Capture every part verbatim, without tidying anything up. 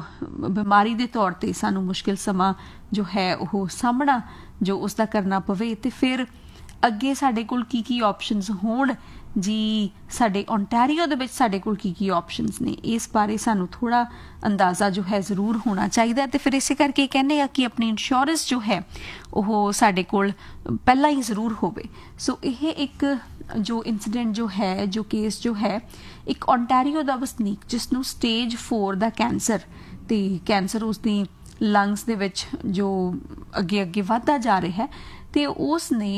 बीमारी के तौर पर सानू मुश्किल समा जो है वो सामना जो उसका करना पवे तो फिर अगे साडे कोल की की ऑप्शनस होण जी, साडे ओंटारियो दे विच साडे कोल की की ऑप्शनस ने, इस बारे सानू थोड़ा अंदाज़ा जो है ज़रूर होना चाहिए। तो फिर इसे करके कहने आ कि अपनी इंश्योरेंस जो है वो साडे कोल पहला ही ज़रूर होवे। सो यह एक जो इंसीडेंट जो है, जो केस जो है, एक ओंटारियो दा वसनीक जिसनू स्टेज फोर दा कैंसर ते कैंसर उसदी लंग्स दे विच जो अगे अगे वधदा जा रहा है, तो उसने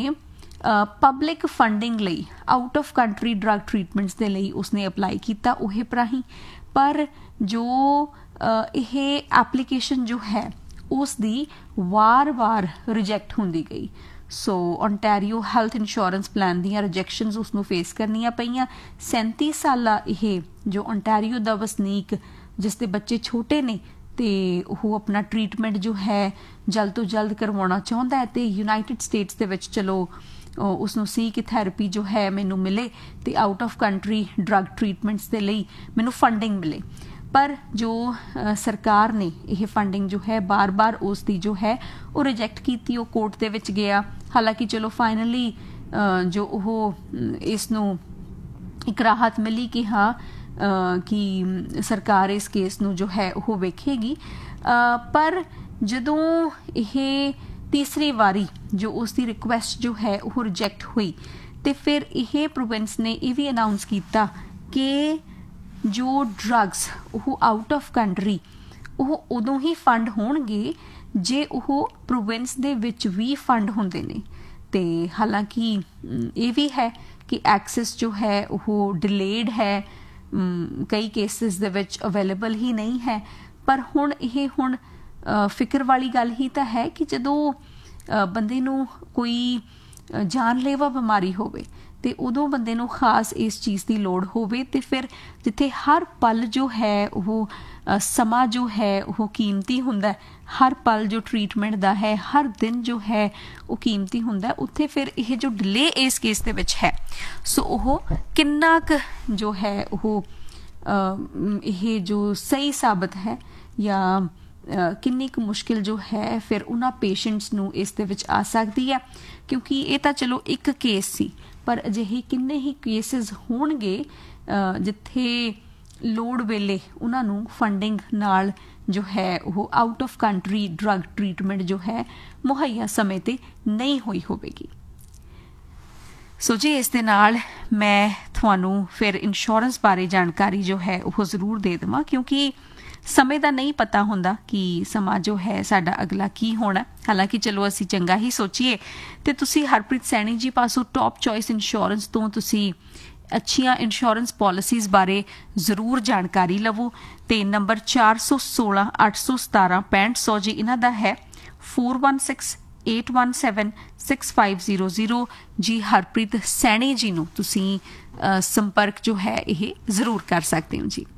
पब्लिक फंडिंग लई out of country drug treatments दे लई उसने अप्लाई किया ओहेप राही, पर जो यह एप्लीकेशन जो है उसकी वार वार रिजैक्ट होंदी गई। सो ओंटारियो हैल्थ इंश्योरेंस प्लान दियां रिजैक्शनस उसनू फेस करनियां पईयां। सैंती साला यह जो ओंटारियो दा वसनीक जिसके बच्चे छोटे ने तो वो अपना ट्रीटमेंट जो है जल्द तो जल्द करवाना चाहता है, तो यूनाइटेड स्टेट्स दे विच चलो उसनू सी कि थैरेपी जो है मैनू मिले तो out of country drug treatments के लिए मैनू फंडिंग मिले, पर जो आ, सरकार ने यह फंडिंग जो है बार बार उसकी जो है वो रिजैक्ट की, वो कोर्ट दे विच गया। हालांकि चलो फाइनली जो वो इसनू एक राहत मिली कि हाँ आ, कि सरकार इस केस नू जो है वो वेखेगी, आ, पर जदों यह तीसरी बारी जो उसकी रिक्वेस्ट जो है वो रिजैक्ट हुई, तो फिर यह प्रोविंस ने यह भी अनाउंस किया कि जो ड्रग्स वो आउट ऑफ कंट्री वो उदों ही फंड होणगे जे वो प्रोविंस दे विच भी फंड होंदे ने। ते हालांकि ये भी है कि एक्सेस जो है वो डिलेड है, कई केसेस दे विच अवेलेबल ही नहीं है, पर हुण ये हुण फिक्र वाली गल ही तो है कि जदों बंदे नू कोई जानलेवा बीमारी होवे तो उदों बंदे नू खास इस चीज़ की लोड़ होवे, तो फिर जिथे हर पल जो है वो समा जो है वो कीमती हुंदा है, हर पल जो ट्रीटमेंट दा है, हर दिन जो है वो कीमती हुंदा है, उत्थे फिर यह जो डिले इस केस दे विच है सो वो किन्ना क जो है वो यह जो सही साबित है या किन्नी क मुश्किल जो है फिर उन्हां पेशेंट्स नू इस दे विच आ सकती है, क्योंकि ये तो चलो एक केस सी, पर अजिहे किन्ने ही केसिस होणगे जिथे लोड़ वेले उन्हां नू फंडिंग नाल जो है वो out of country drug treatment जो है मुहैया समय ते नहीं हुई होवेगी। सो जी इस दे नाल मैं तुहानू फिर इंश्योरेंस बारे जानकारी जो है वो ज़रूर दे देवां, क्योंकि समय का नहीं पता होंदा कि समा जो है साडा अगला की होना। हालांकि चलो असी चंगा ही सोचीए तो तुसी Harpreet Saini ji पासों top choice insurance तो तुसी अच्छियां इंश्योरेंस पॉलिसीज़ बारे जरूर जानकारी लवो। तो नंबर चार सौ सोलह अठ सौ सतारा पैंठ सौ जी इन्हां दा है four one six eight one seven six five zero zero जी हरप्रीत सैनी जी नू तुसी संपर्क जो है ये जरूर कर सकते हो जी।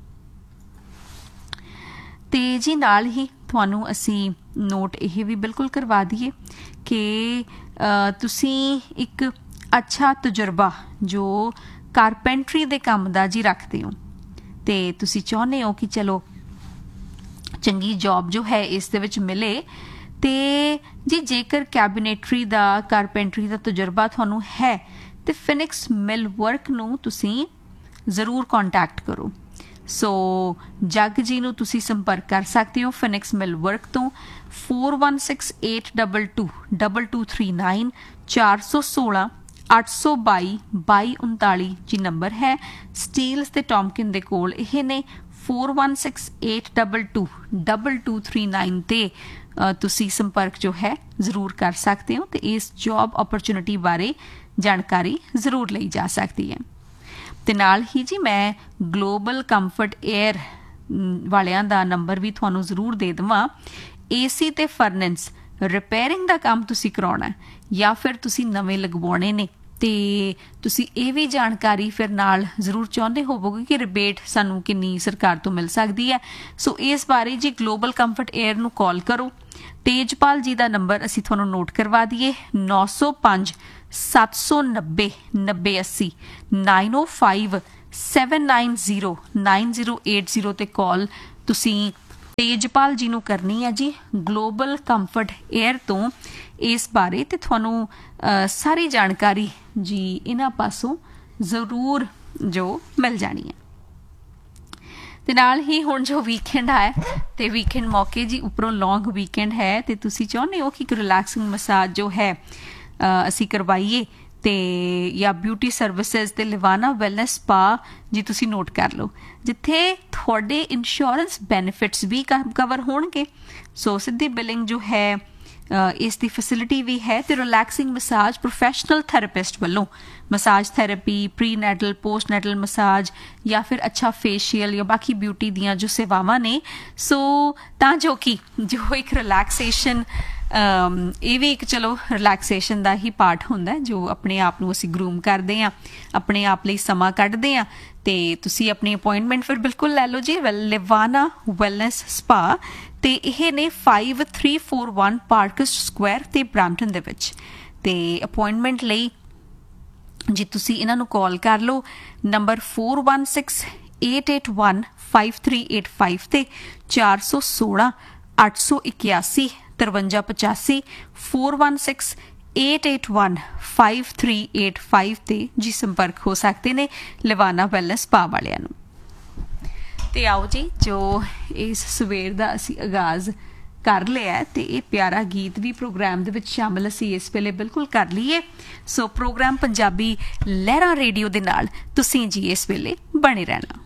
तो जी नाल ही तुहानू असी नोट यह भी बिल्कुल करवा दीए कि तुसी एक अच्छा तजुर्बा जो कारपेंट्री दे काम दा जी रखते हो, तो तुसी चाहुंदे हो कि चलो चंगी जॉब जो है इस दे विच मिले, तो जी जेकर कैबिनेटरी दा कारपेंट्री दा तजुर्बा तुहानू है तो फिनिक्स मिल वर्क नू तुसी ज़रूर कॉन्टैक्ट करो। सो जग जी नू तुसी संपर्क कर सकते हो फिनिक्स मिल वर्क तो four one six eight double two double two three nine चार सौ सोलह अठ सौ बई बई उनताली जी नंबर है। स्टील्स ते टॉमकिन दे कोल यह ने four one six eight double two double two three nine ते तुसी संपर्क जो है ज़रूर कर सकते हो, तो इस जॉब अपॉर्चुनिटी बारे जानकारी ज़रूर ली जा सकती है। ते नाल ही जी मैं ग्लोबल कंफर्ट एयर वालियां दा नंबर भी तुहानू जरूर दे देवां। एसी ते फरनेंस रिपेयरिंग दा काम तुसी कराउणा या फिर तुसी नवें लगवाउणे ने, ते तुसी ये भी जानकारी फिर नाल जरूर चाहुंदे होवोगे कि रिबेट सानू किन्नी सरकार तो मिल सकती है। सो इस बारे जी ग्लोबल कंफर्ट एयर नू कॉल करो। तेजपाल जी का नंबर असी तुहानू नोट करवा दिए नौ सौ पाँच सत्त सौ नब्बे नब्बे अस्सी नाइन ओ five seven nine zero nine zero eight zero ते कॉल तुसी ਤੇਜਪਾਲ ਜੀ ਨੂੰ ਕਰਨੀ ਹੈ ਜੀ ਗਲੋਬਲ ਕੰਫਰਟ 에ਅਰ ਤੋਂ ਇਸ ਬਾਰੇ, ਤੇ ਤੁਹਾਨੂੰ ਅ, ਸਾਰੀ ਜਾਣਕਾਰੀ ਜੀ ਇਹਨਾਂ ਪਾਸੋਂ ਜ਼ਰੂਰ ਜੋ ਮਿਲ ਜਾਣੀ ਹੈ। ਤੇ ਨਾਲ ਹੀ ਹੁਣ ਜੋ ਵੀਕਐਂਡ ਆਇਆ ਤੇ ਵੀਕਐਂਡ ਮੌਕੇ ਜੀ ਉੱਪਰੋਂ ਲੌਂਗ ਵੀਕਐਂਡ ਹੈ ਤੇ ਤੁਸੀਂ ਚਾਹੁੰਦੇ ਹੋ ਕਿ ਇੱਕ ਰਿਲੈਕਸਿੰਗ ਮਸਾਜ ਜੋ ਹੈ ਅ, ਅਸੀਂ ਕਰਵਾਈਏ ਤੇ ਜਾਂ ਬਿਊਟੀ ਸਰਵਿਸਿਜ਼ ਤੇ ਲਿਵਾਨਾ ਵੈਲਨੈਸ ਸਪਾ ਜੀ ਤੁਸੀਂ ਨੋਟ ਕਰ ਲਓ, ਜਿੱਥੇ ਤੁਹਾਡੇ ਇੰਸ਼ੋਰੈਂਸ ਬੈਨੀਫਿਟਸ ਵੀ ਕਵਰ ਹੋਣਗੇ। ਸੋ ਸਿੱਧੀ ਬਿਲਿੰਗ ਜੋ ਹੈ ਇਸ ਦੀ ਫੈਸਿਲਿਟੀ ਵੀ ਹੈ, ਤੇ ਰਿਲੈਕਸਿੰਗ ਮਸਾਜ ਪ੍ਰੋਫੈਸ਼ਨਲ ਥੈਰੇਪਿਸਟ ਵੱਲੋਂ massage therapy, pre ਨੈਟਲ, post ਨੈਟਲ massage ਜਾਂ ਫਿਰ ਅੱਛਾ ਫੇਸ਼ੀਅਲ ਜਾਂ ਬਾਕੀ ਬਿਊਟੀ ਦੀਆਂ ਜੋ ਸੇਵਾਵਾਂ ਨੇ, ਸੋ ਤਾਂ ਜੋ ਕਿ ਜੋ ਇੱਕ ਰਿਲੈਕਸੇਸ਼ਨ ਇਹ ਵੀ ਇੱਕ ਚਲੋ ਰਿਲੈਕਸੇਸ਼ਨ ਦਾ ਹੀ ਪਾਰਟ ਹੁੰਦਾ, ਜੋ ਆਪਣੇ ਆਪ ਨੂੰ ਅਸੀਂ ਗਰੂਮ ਕਰਦੇ ਹਾਂ, ਆਪਣੇ ਆਪ ਲਈ ਸਮਾਂ ਕੱਢਦੇ ਹਾਂ। ਤੇ ਤੁਸੀਂ ਆਪਣੀ ਅਪੁਆਇੰਟਮੈਂਟ ਫਿਰ ਬਿਲਕੁਲ ਲੈ ਲਓ ਜੀ ਲਿਵਾਨਾ ਵੈਲਨੈਸ ਸਪਾ, ਤੇ ਇਹ ਨੇ five three four one parks Square ਤੇ ਬ੍ਰੈਂਪਟਨ ਦੇ ਵਿੱਚ। ਤੇ ਅਪੁਆਇੰਟਮੈਂਟ ਲਈ ਜੀ ਤੁਸੀਂ ਇਹਨਾਂ ਨੂੰ ਕਾਲ ਕਰ ਲਓ number four one six eight eight one five three eight five ਤੇ ਚਾਰ ਸੌ ਸੋਲਾਂ ਅੱਠ ਸੌ ਇਕਿਆਸੀ ਤਰਵੰਜਾ ਪਚਾਸੀ four one six eight eight one five three eight five ਤੇ ਜੀ ਸੰਪਰਕ ਹੋ ਸਕਦੇ ਨੇ ਲਿਵਾਨਾ ਵੈਲਨੈਸ ਸਪਾ ਵਾਲਿਆਂ ਨੂੰ। ਤੇ ਆਓ ਜੀ ਜੋ ਇਸ ਸਵੇਰ ਦਾ ਅਸੀਂ ਆਗਾਜ਼ ਕਰ ਲਿਆ ਤੇ ਇਹ ਪਿਆਰਾ ਗੀਤ ਵੀ ਪ੍ਰੋਗਰਾਮ ਦੇ ਵਿੱਚ ਸ਼ਾਮਲ ਅਸੀਂ ਇਸ ਵੇਲੇ ਬਿਲਕੁਲ ਕਰ ਲਈਏ। ਸੋ ਪ੍ਰੋਗਰਾਮ ਪੰਜਾਬੀ ਲਹਿਰਾਂ ਰੇਡੀਓ ਦੇ ਨਾਲ ਤੁਸੀਂ ਜੀ ਇਸ ਵੇਲੇ ਬਣੇ ਰਹਿਣਾ।